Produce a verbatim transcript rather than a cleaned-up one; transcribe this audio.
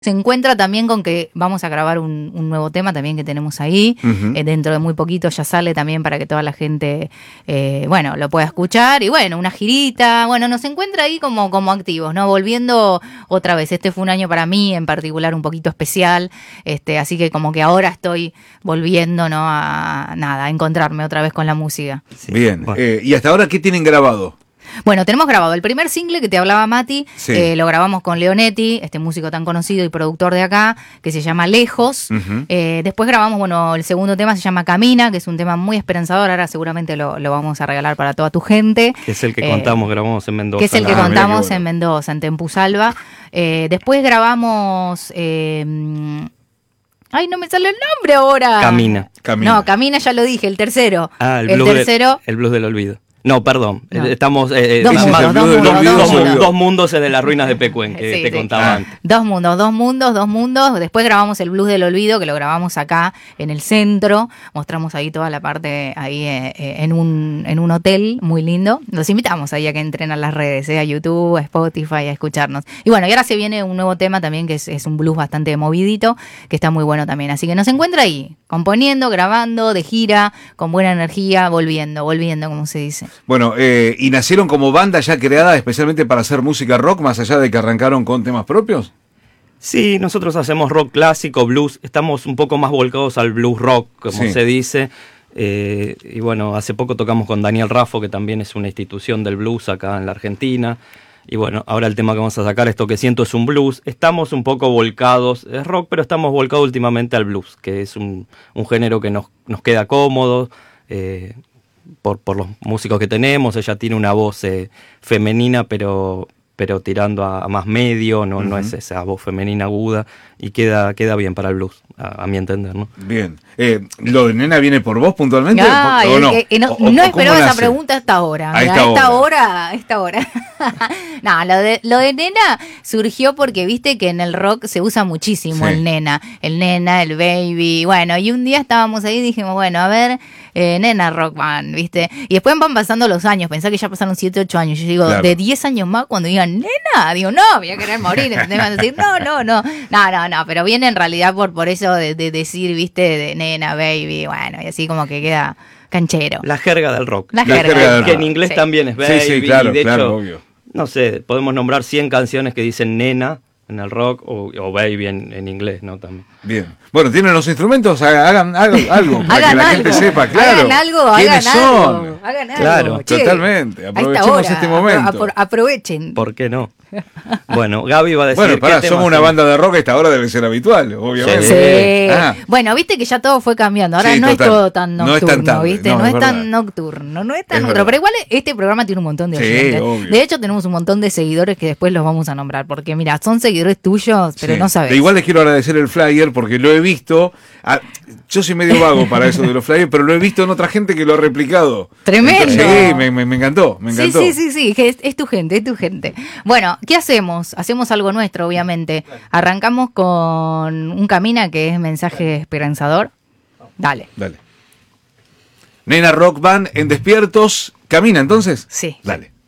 Se encuentra también con que vamos a grabar un, un nuevo tema también que tenemos ahí. Uh-huh. Eh, dentro de muy poquito ya sale también para que toda la gente, eh, bueno, lo pueda escuchar. Y bueno, una girita. Bueno, nos encuentra ahí como, como activos, ¿no? Volviendo otra vez. Este fue un año para mí en particular un poquito especial. Este, así que como que ahora estoy volviendo, ¿no? A nada, a encontrarme otra vez con la música. Sí. Bien. Bueno. Eh, ¿Y hasta ahora qué tienen grabado? Bueno, tenemos grabado el primer single que te hablaba Mati, sí. eh, lo grabamos con Leonetti, este músico tan conocido y productor de acá, que se llama Lejos. Uh-huh. Eh, después grabamos, bueno, el segundo tema se llama Camina, que es un tema muy esperanzador, ahora seguramente lo, lo vamos a regalar para toda tu gente. Que es el que eh, contamos, grabamos en Mendoza. Que es el que ah, contamos bueno. en Mendoza, en Tempuzalba. Eh, después grabamos... Eh, Ay, no me sale el nombre ahora. Camina. Camina. No, Camina ya lo dije, el tercero. Ah, el, el blues tercero. De, el blues del olvido. No, perdón, no. Estamos... Eh, dos, mundos, dos, mundos, dos, mundos, dos, mundos. dos mundos de las ruinas de Pecuén, que sí, te sí. contaba ah. antes. Dos mundos, dos mundos, dos mundos. Después grabamos el Blues del Olvido, que lo grabamos acá en el centro. Mostramos ahí toda la parte, ahí eh, en, un, en un hotel muy lindo. Los invitamos ahí a que entren a las redes, eh, a YouTube, a Spotify, a escucharnos. Y bueno, y ahora se viene un nuevo tema también, que es, es un blues bastante movidito, que está muy bueno también. Así que nos encuentra ahí, componiendo, grabando, de gira, con buena energía, volviendo, volviendo, como se dice. Bueno, eh... ¿y nacieron como banda ya creada especialmente para hacer música rock, más allá de que arrancaron con temas propios? Sí, nosotros hacemos rock clásico, blues, estamos un poco más volcados al blues rock, como sí. se dice. Eh, y bueno, hace poco tocamos con Daniel Raffo, que también es una institución del blues acá en la Argentina. Y bueno, ahora el tema que vamos a sacar, Esto que siento, es un blues. Estamos un poco volcados, es rock, pero estamos volcados últimamente al blues, que es un, un género que nos, nos queda cómodo. Eh, Por, por los músicos que tenemos, ella tiene una voz eh, femenina, pero, pero tirando a, a más medio, no, uh-huh. no es esa voz femenina aguda, y queda, queda bien para el blues, a, a mi entender, ¿no? Bien. Eh, ¿Lo de Nena viene por vos puntualmente? Ay, ¿O no? Que, que no, o, no o esperaba esa pregunta a esta hora. A esta, esta, esta hora. hora. A esta hora. No, lo de, lo de Nena surgió porque viste que en el rock se usa muchísimo sí. el Nena. El Nena, el Baby. Bueno, y un día estábamos ahí y dijimos, bueno, a ver, eh, Nena Rock Band, ¿viste? Y después van pasando los años. Pensá que ya pasaron siete, ocho años. Yo digo, claro. de diez años más, cuando digan Nena, digo, no, voy a querer morir. ¿Entendés? Van a decir, no, no, no. No, no, no. Pero viene en realidad por, por eso de, de decir, viste, de Nena, Baby. Bueno, y así como que queda canchero. La jerga del rock. La, la jerga, jerga del que rock. en inglés sí. también es Baby. Sí, sí, claro, y de claro, hecho, obvio. No sé, podemos nombrar cien canciones que dicen Nena en el rock o, o Baby en, en inglés, ¿no? También. Bien. Bueno, ¿tienen los instrumentos? Hagan, hagan algo para hagan que la algo. gente sepa, claro. Hagan algo, ¿Quiénes hagan son? algo. Hagan algo. Claro, che, totalmente. Aprovechemos este momento. Apro- aprovechen. ¿Por qué no? Bueno, Gaby va a decir. Bueno, pará, somos una son? banda de rock, esta hora debe ser habitual, obviamente. Sí. Ah. Bueno, viste que ya todo fue cambiando. Ahora sí, no total. es todo tan nocturno, no es tan tarde, ¿viste? No, No, es, es tan tan nocturno, no es tan es nocturno. Pero igual este programa tiene un montón de sí, oyentes. Obvio. De hecho, tenemos un montón de seguidores que después los vamos a nombrar. Porque, mira, son seguidores tuyos, pero sí. no sabes. De igual les quiero agradecer el flyer porque lo he visto. A, yo soy medio vago para eso de los flyers, pero lo he visto en otra gente que lo ha replicado. Tremendo. Entonces, sí, me, me, me encantó, me encantó. Sí, sí, sí, sí, es, es tu gente, es tu gente. Bueno, ¿qué hacemos? Hacemos algo nuestro, obviamente. Arrancamos con un Camina, que es mensaje esperanzador. Dale. Dale. Nena Rock Band en Despiertos. ¿Camina entonces? Sí. Dale.